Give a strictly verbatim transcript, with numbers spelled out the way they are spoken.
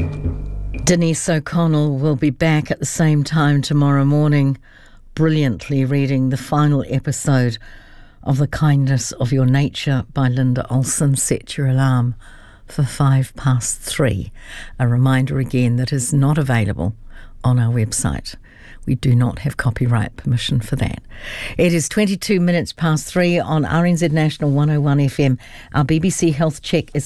Denise O'Connell will be back at the same time tomorrow morning, brilliantly reading the final episode of The Kindness of Your Nature by Linda Olson. Set your alarm for five past three. A reminder again that is not available on our website. We do not have copyright permission for that. It is twenty-two minutes past three on R N Z National one oh one F M. Our B B C Health Check is